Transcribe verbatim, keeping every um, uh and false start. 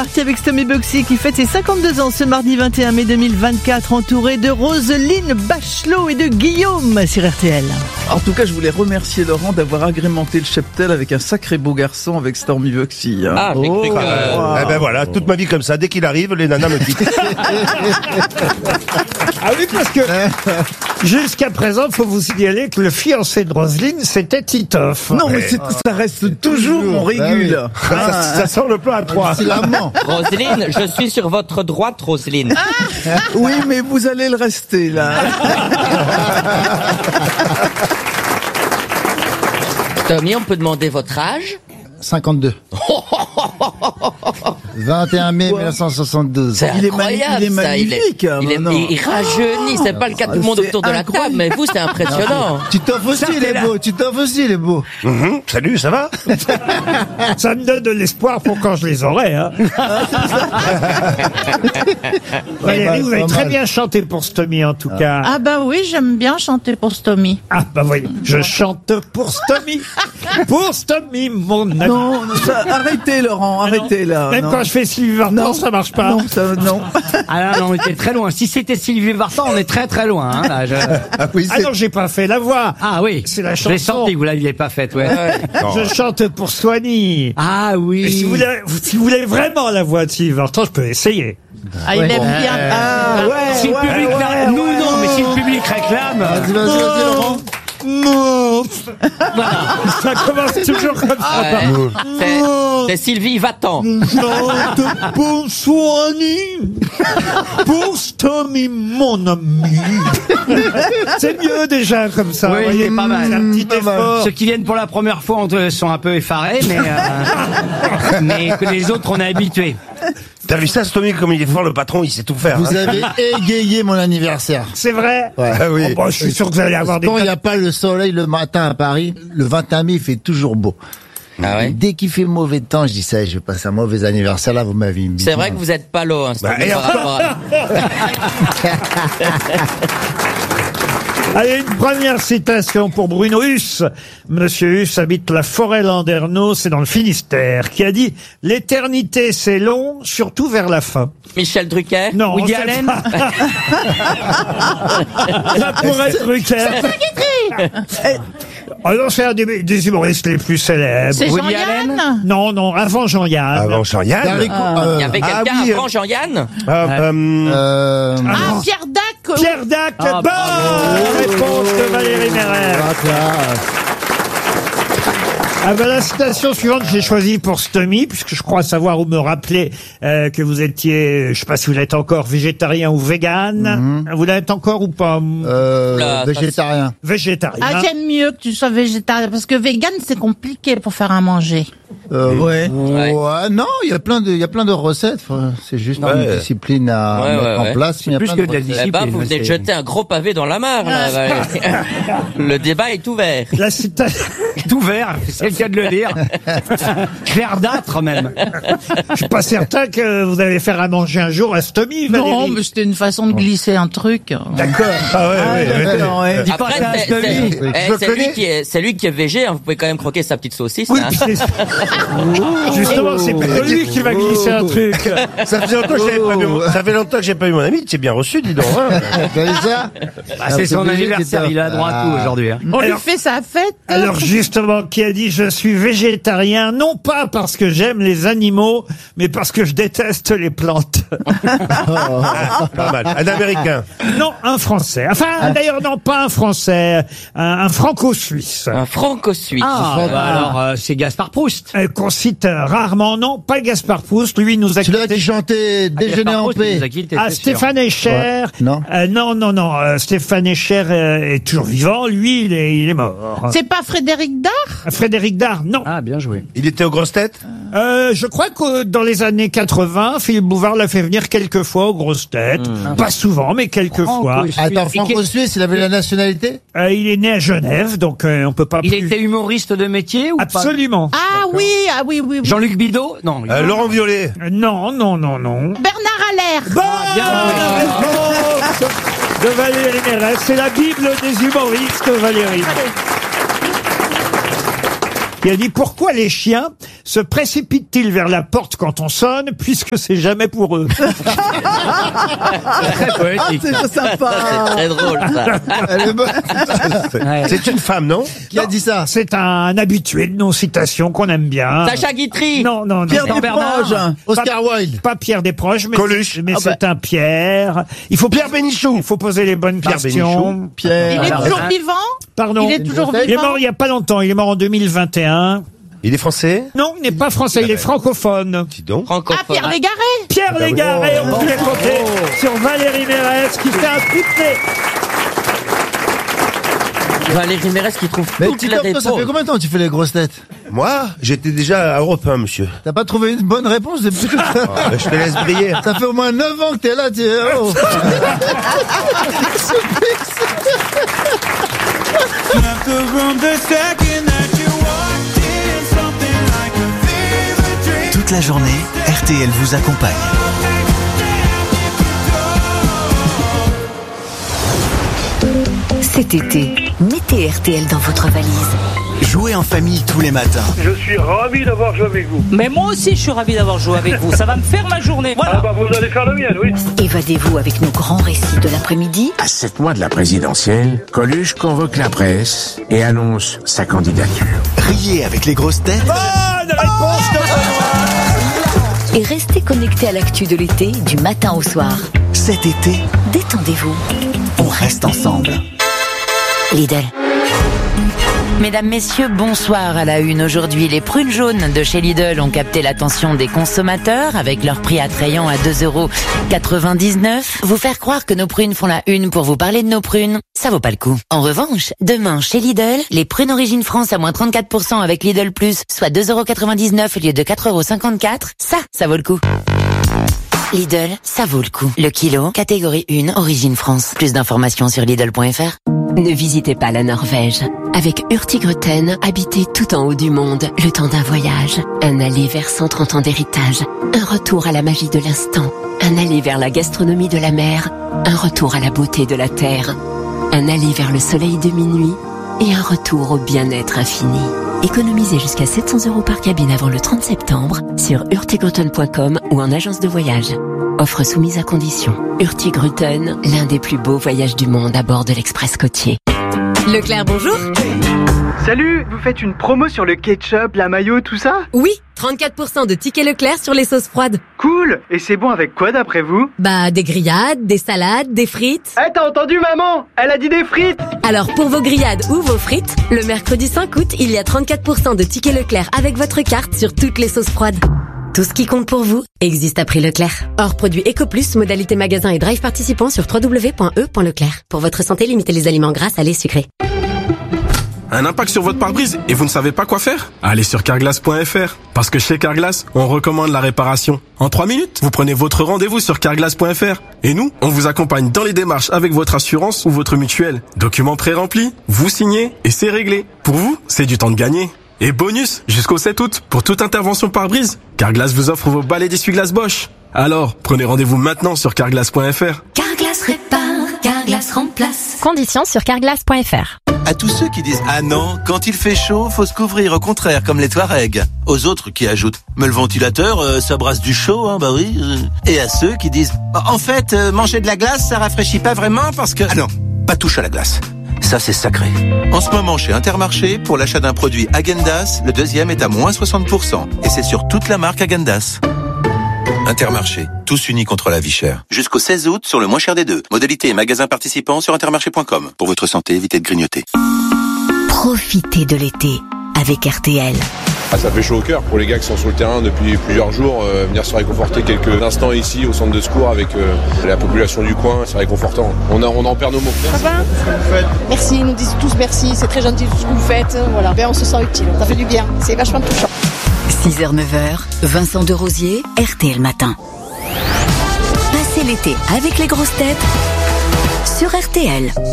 reparti avec Stomy Bugsy qui fête ses cinquante-deux ans ce mardi vingt et un mai deux mille vingt-quatre, entouré de Roselyne Bachelot et de Guillaume sur R T L. En tout cas, je voulais remercier Laurent d'avoir agrémenté le cheptel avec un sacré beau garçon avec Stomy Bugsy. Hein. Ah, j'ai oh, cru que... Euh... Wow. Eh ben voilà, toute ma vie comme ça, dès qu'il arrive, les nanas me quittent. Ah oui, parce que jusqu'à présent, il faut vous signaler que le fiancé de Roselyne, c'était Titoff. Non, mais c'est, ça reste toujours mon régule. Ah, oui. ça, ça, ça sent le plan à trois. C'est l'amant. Roselyne, je suis sur votre droite, Roselyne. Oui, mais vous allez le rester, là. Stomy, on peut demander votre âge? cinquante-deux. vingt et un mai Quoi? mille neuf cent soixante-douze. C'est Il est incroyable, mani- il est ça. magnifique, Il est, hein, il, est, non. il rajeunit. C'est pas le cas de tout le monde C'est autour de la incroyable. table, mais vous, c'est impressionnant. Titoff aussi, il est beau. Titoff aussi, il est beau. Mmh, salut, ça va? Ça me donne de l'espoir pour quand je les aurai. Hein. Valérie, vous avez très bien chanté pour Stomy, en tout cas. Ah bah oui, j'aime bien chanter pour Stomy. Ah bah voyez, je chante pour Stomy. Pour Stomy, mon ami. Non, ça, arrêtez, Laurent, arrêtez, là. Même non. quand je fais Sylvie Vartan, Non. ça marche pas. Non, ça, non. Ah là, non, on était très loin. Si c'était Sylvie Vartan, on est très très loin. Hein, là, je... Ah oui, Ah c'est... non, j'ai pas fait la voix. Ah oui, C'est la je l'ai chanson. senti, vous l'aviez pas faite, ouais. Je chante pour Soigny. Ah oui. Et si vous, voulez, si vous voulez vraiment la voix de Sylvie Vartan, je peux essayer. Ah, il aime bien. Ah, ouais, Si le ouais, public ouais, réclame, nous ouais, non, mais si ouais. le public réclame, Vas-y, vas-y, vas-y, Laurent. Non. Ça commence toujours comme ça. Ouais. C'est, c'est Sylvie Va-t'en. Chante pour Soigny, pour Stomy, mon ami. C'est mieux déjà comme ça. Oui, vous voyez. c'est pas mal. C'est un petit Pas mal. effort. Ceux qui viennent pour la première fois on- sont un peu effarés, mais, euh, mais que les autres, on est habitués. T'as vu ça, Stomy, comme il est fort, le patron, il sait tout faire. Vous hein. avez égayé mon anniversaire. C'est vrai. Ouais. Ah oui. Oh, bah, je suis sûr que vous allez avoir des. Quand il n'y a pas le soleil le matin à Paris, le vingt et un mai, il fait toujours beau. Ah ouais? Dès qu'il fait mauvais temps, je dis ça, je vais passer un mauvais anniversaire. Là, vous m'avez mis. C'est vrai que vous êtes pas l'eau, hein, Stomy, Bah, et par rapport à- Allez, une première citation pour Bruno Huss. Monsieur Huss habite la forêt Landerneau, c'est dans le Finistère, qui a dit « L'éternité, c'est long, surtout vers la fin. Michel Drucker? » Non, Woody c'est Allen pas- Ça pourrait être Drucker. Oh non, c'est un des, des humoristes les plus célèbres. C'est Woody Jean-Yann. Non, non, avant Jean-Yann. Avant Jean-Yann. Haricot, Il euh, y avait ah quelqu'un oui, avant euh, Jean-Yann? Euh, euh, euh, Ah, Pierre Dac. Pierre Dac, Ah, bonne réponse de Valérie Mérès. ah, classe. Ah ben la citation suivante, j'ai choisi pour Stomy, puisque je crois savoir ou me rappeler euh, que vous étiez, je sais pas si vous l'êtes encore, végétarien ou vegan. Vous l'êtes encore ou pas? Euh, Oula, végétarien. Végétarien. Ah, j'aime mieux que tu sois végétarien parce que vegan c'est compliqué pour faire à manger. Euh, Ouais. ouais. ouais, non, il y a plein de, il y a plein de recettes. Faut- C'est juste Ouais. une discipline à Ouais, mettre ouais, en ouais. place. mais il y a plus plein que de de la recettes. Eh ben, discipline, vous venez de c'est- jeter un gros pavé dans la mare, là, Valérie. Le débat est ouvert. La citation. tout vert, c'est le cas de le dire. Clair-d'âtre même. Je suis pas certain que vous allez faire à manger un jour à Stomy, Valérie. Non, mais c'était une façon de glisser un truc. D'accord. Ah ouais, ouais, ouais. Non, ouais. Dis pas Après, ça à c'est, Stomy. c'est- Oui, eh, je le c'est lui connais. qui est, c'est lui qui est végé, hein. Vous pouvez quand même croquer sa petite saucisse, Oui, hein. puis c'est- justement, c'est plutôt lui qui va glisser un truc. Ça fait longtemps que j'avais pas vu, mon- ça fait longtemps que j'ai pas eu mon ami, tu t'es bien reçu, dis donc. Hein. Vous avez ça? Bah, c'est son anniversaire, il a droit à tout aujourd'hui. Hein. On Alors- lui fait sa fête. Alors justement, qui a dit je suis végétarien, non pas parce que j'aime les animaux, mais parce que je déteste les plantes. Pas mal. Un américain. Non, un Français. Enfin, d'ailleurs, non, pas un Français, un, un Franco-Suisse. Un franco-suisse. Ah, bah alors euh, c'est Gaspard Proust. Euh, qu'on cite euh, rarement, non, pas Gaspard Proust, lui nous a Celui-là quittés. qui chantait Déjeuner Gaspard en Proust, il paix. nous a quittés, Ah, c'est sûr. Stéphane Echer. Ouais. Non. Euh, non, non, non. euh, Stéphane Echer euh, est toujours vivant. Lui, il est, il est mort. C'est pas Frédéric Dard? Frédéric Dard, non. Ah, bien joué. Il était aux grosses têtes? Euh, je crois que dans les années quatre-vingts, Philippe Bouvard l'a fait venir quelques fois aux grosses têtes. Pas souvent, mais quelques Franco- fois. Attends, franco-suisse, il avait la nationalité? Euh, il est né à Genève, donc euh, on peut pas Il plus... était humoriste de métier ou pas? Absolument. Ah oui, ah oui, oui. oui. Jean-Luc Bidot? Non. Euh, Laurent Violet. Euh, Non, non, non, non. Bernard Allaire. Bonne bien réponse de Valérie Mérès. C'est la Bible des humoristes, Valérie. qui a dit « Pourquoi les chiens se précipitent-ils vers la porte quand on sonne, puisque c'est jamais pour eux ?» Très poétique. C'est sympa. C'est très drôle, ça. Elle est bonne. C'est une femme, non? Qui a dit ça? C'est un habitué de nos citations qu'on aime bien. Sacha Guitry. Non, non, non. Pierre non. Desproges. Oscar Wilde. Pas Pierre Desproges, mais, Coluche. mais Ah bah. c'est un Pierre. Il faut Pierre Bénichou. Il faut poser les bonnes Pierre questions. Pierre. Il est toujours vivant? Pardon. Il est toujours Il est vivant? mort il y a pas longtemps. Il est mort en deux mille vingt et un. Il est français? Non, il n'est pas français. Il est francophone. Dis donc. Ah, Francophone. Pierre Légaré? Pierre Légaré, on pouvait compter sur Valérie Mérès qui fait un triplé. Valérie Mérès qui trouve Mais toutes les Titoff, toi, ça fait réponses. combien de temps que tu fais les grosses têtes? Moi, j'étais déjà à Europe un, monsieur. T'as pas trouvé une bonne réponse depuis tout à l'heure? Ah, bah, je te laisse briller. Ça fait au moins neuf ans que t'es là, tu oh. Toute la journée, R T L vous accompagne. Cet été, mettez R T L dans votre valise. Jouez en famille tous les matins. Je suis ravi d'avoir joué avec vous. Mais moi aussi, je suis ravi d'avoir joué avec vous. Ça va me faire ma journée. Voilà. Ah bah vous allez faire le mien, oui. Évadez-vous avec nos grands récits de l'après-midi. À sept mois de la présidentielle, Coluche convoque la presse et annonce sa candidature. Riez avec les grosses têtes. Bonne réponse de Benoît. Et restez connectés à l'actu de l'été, du matin au soir. Cet été, Détendez-vous. on reste ensemble. Lidl. Mesdames, messieurs, bonsoir à la une. Aujourd'hui, les prunes jaunes de chez Lidl ont capté l'attention des consommateurs avec leur prix attrayant à deux euros quatre-vingt-dix-neuf. Vous faire croire que nos prunes font la une pour vous parler de nos prunes, ça vaut pas le coup. En revanche, demain, chez Lidl, les prunes Origine France à moins trente-quatre pour cent avec Lidl Plus, soit deux euros quatre-vingt-dix-neuf au lieu de quatre euros cinquante-quatre, ça, ça vaut le coup. Lidl, ça vaut le coup. Le kilo, catégorie un, Origine France. Plus d'informations sur Lidl point F R. Ne visitez pas la Norvège. Avec Hurtigruten, habitez tout en haut du monde, le temps d'un voyage. Un aller vers cent trente ans d'héritage. Un retour à la magie de l'instant. Un aller vers la gastronomie de la mer. Un retour à la beauté de la terre. Un aller vers le soleil de minuit. Et un retour au bien-être infini. Économisez jusqu'à sept cents euros par cabine avant le trente septembre sur hurtigruten point com ou en agence de voyage. Offre soumise à condition. Hurtigruten, l'un des plus beaux voyages du monde à bord de l'Express côtier. Leclerc, bonjour. Salut, vous faites une promo sur le ketchup, la mayo, tout ça? Oui, trente-quatre pour cent de tickets Leclerc sur les sauces froides. Cool. Et c'est bon avec quoi d'après vous? Bah, des grillades, des salades, des frites. Eh, t'as entendu maman? Elle a dit des frites. Alors pour vos grillades ou vos frites, le mercredi cinq août, il y a trente-quatre pour cent de tickets Leclerc avec votre carte sur toutes les sauces froides. Tout ce qui compte pour vous existe à prix Leclerc. Hors produit EcoPlus, modalité magasin et drive participant sur w w w point e point leclerc. Pour votre santé, limitez les aliments gras, salés, sucrés. Un impact sur votre pare-brise et vous ne savez pas quoi faire? Allez sur carglass point F R. Parce que chez Carglass, on recommande la réparation. En trois minutes, vous prenez votre rendez-vous sur carglass point F R. Et nous, on vous accompagne dans les démarches avec votre assurance ou votre mutuelle. Documents pré-remplis, vous signez et c'est réglé. Pour vous, c'est du temps de gagner. Et bonus, jusqu'au sept août, pour toute intervention pare-brise, Carglass vous offre vos balais d'essuie-glace Bosch. Alors, prenez rendez-vous maintenant sur carglass point F R. Carglass répare, Carglass remplace. Conditions sur carglass point F R. À tous ceux qui disent « Ah non, quand il fait chaud, faut se couvrir, au contraire, comme les Touaregs ». Aux autres qui ajoutent « Mais le ventilateur, euh, ça brasse du chaud, hein, bah oui. » Et à ceux qui disent « En fait, euh, manger de la glace, ça rafraîchit pas vraiment parce que... » Ah non, pas touche à la glace. Ça, c'est sacré. En ce moment, chez Intermarché, pour l'achat d'un produit Häagen-Dazs, le deuxième est à moins soixante pour cent. Et c'est sur toute la marque Häagen-Dazs. Intermarché, tous unis contre la vie chère. Jusqu'au seize août, sur le moins cher des deux. Modalité et magasin participants sur intermarché point com. Pour votre santé, évitez de grignoter. Profitez de l'été avec R T L. Ah, ça fait chaud au cœur pour les gars qui sont sur le terrain depuis plusieurs jours. Euh, venir se réconforter quelques instants ici au centre de secours avec euh, la population du coin, c'est réconfortant. On, a, on en perd nos mots. Ça va ? Merci, ils nous disent tous merci, c'est très gentil tout ce que vous faites. Voilà, ben, on se sent utile, ça fait du bien, c'est vachement touchant. six heures neuf heures, Vincent de Rosier, R T L Matin. Passez l'été avec les grosses têtes sur R T L.